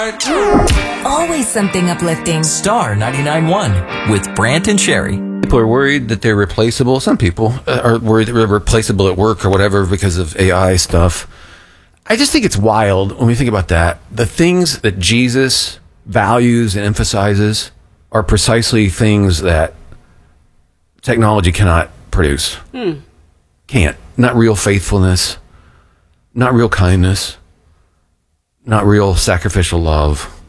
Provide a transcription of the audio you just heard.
Always something uplifting. Star 99.1 with Brant and Sherry. People are worried that they're replaceable. Some people are worried that they're replaceable at work or whatever because of AI stuff. I just think it's wild when we think about that. The things that Jesus values and emphasizes are precisely things that technology cannot produce. Can't. Not real faithfulness, not real kindness, not real sacrificial love.